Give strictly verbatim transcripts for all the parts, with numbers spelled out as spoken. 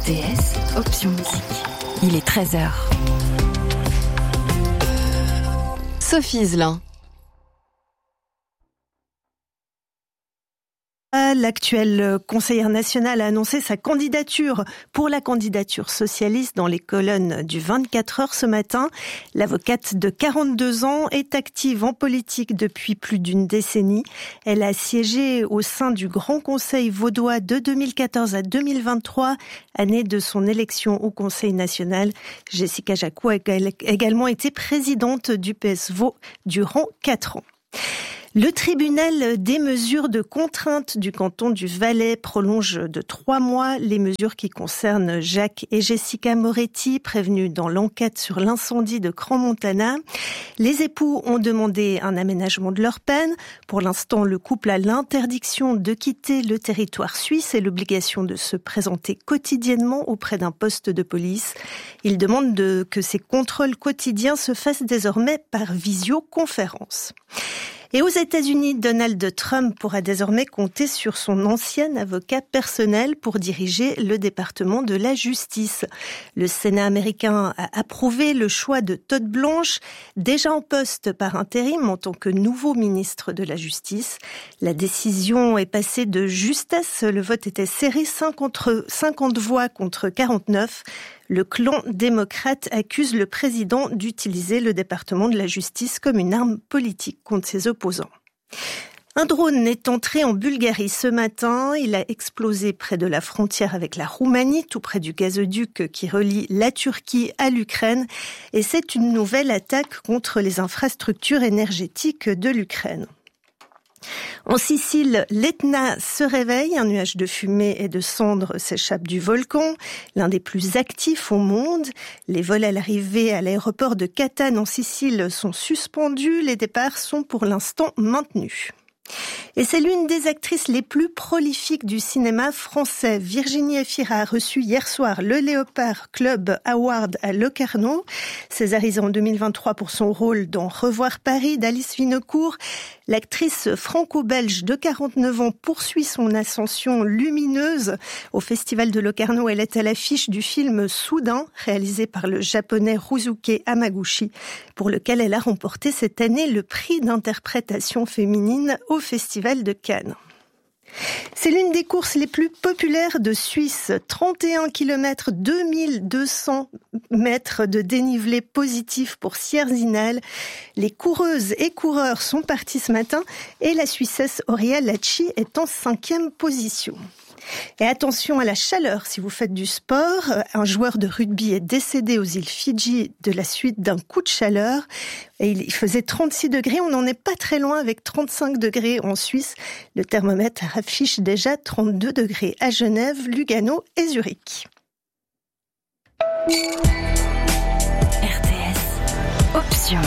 R T S, option musique. Il est treize heures. Sophie Iselin. L'actuelle conseillère nationale a annoncé sa candidature pour la candidature socialiste dans les colonnes du vingt-quatre heures ce matin. L'avocate de quarante-deux ans est active en politique depuis plus d'une décennie. Elle a siégé au sein du Grand Conseil vaudois de deux mille quatorze à deux mille vingt-trois, année de son élection au Conseil national. Jessica Jacou a également été présidente du P S Vaud durant quatre ans. Le tribunal des mesures de contrainte du canton du Valais prolonge de trois mois les mesures qui concernent Jacques et Jessica Moretti, prévenus dans l'enquête sur l'incendie de Crans-Montana. Les époux ont demandé un aménagement de leur peine. Pour l'instant, le couple a l'interdiction de quitter le territoire suisse et l'obligation de se présenter quotidiennement auprès d'un poste de police. Ils demandent de, que ces contrôles quotidiens se fassent désormais par visioconférence. Et aux États-Unis, Donald Trump pourra désormais compter sur son ancien avocat personnel pour diriger le département de la justice. Le Sénat américain a approuvé le choix de Todd Blanche, déjà en poste par intérim en tant que nouveau ministre de la Justice. La décision est passée de justesse. Le vote était serré, cinquante voix contre quarante-neuf. Le clan démocrate accuse le président d'utiliser le département de la justice comme une arme politique contre ses opposants. Un drone est entré en Bulgarie ce matin. Il a explosé près de la frontière avec la Roumanie, tout près du gazoduc qui relie la Turquie à l'Ukraine. Et c'est une nouvelle attaque contre les infrastructures énergétiques de l'Ukraine. En Sicile, l'Etna se réveille, un nuage de fumée et de cendres s'échappe du volcan, l'un des plus actifs au monde. Les vols à l'arrivée à l'aéroport de Catane en Sicile sont suspendus, les départs sont pour l'instant maintenus. Et c'est l'une des actrices les plus prolifiques du cinéma français. Virginie Efira a reçu hier soir le Léopard Club Award à Locarno, césarisée en deux mille vingt-trois pour son rôle dans Revoir Paris d'Alice Vinocourt. L'actrice franco-belge de quarante-neuf ans poursuit son ascension lumineuse. Au Festival de Locarno, elle est à l'affiche du film Soudain, réalisé par le japonais Ryusuke Hamaguchi, pour lequel elle a remporté cette année le prix d'interprétation féminine au Festival de Cannes. C'est l'une des courses les plus populaires de Suisse. trente et un kilomètres, deux mille deux cents mètres de dénivelé positif pour Sierzinal. Les coureuses et coureurs sont partis ce matin et la Suissesse Auria Lacci est en cinquième position. Et attention à la chaleur si vous faites du sport. Un joueur de rugby est décédé aux îles Fidji de la suite d'un coup de chaleur. Et il faisait trente-six degrés. On n'en est pas très loin avec trente-cinq degrés en Suisse. Le thermomètre affiche déjà trente-deux degrés à Genève, Lugano et Zurich. R T S, option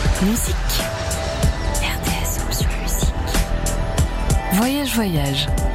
musique. R T S, option musique. Voyage, voyage.